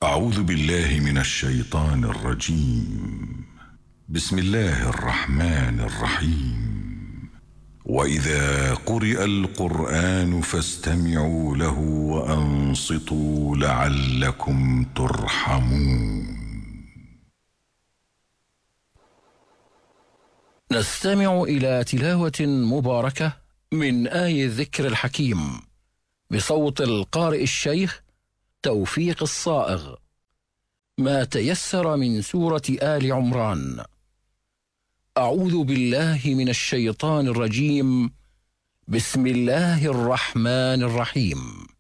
أعوذ بالله من الشيطان الرجيم. بسم الله الرحمن الرحيم. وإذا قرئ القرآن فاستمعوا له وأنصتوا لعلكم ترحمون. نستمع إلى تلاوة مباركة من آي الذكر الحكيم بصوت القارئ الشيخ توفيق الصائغ، ما تيسر من سورة آل عمران. أعوذ بالله من الشيطان الرجيم. بسم الله الرحمن الرحيم.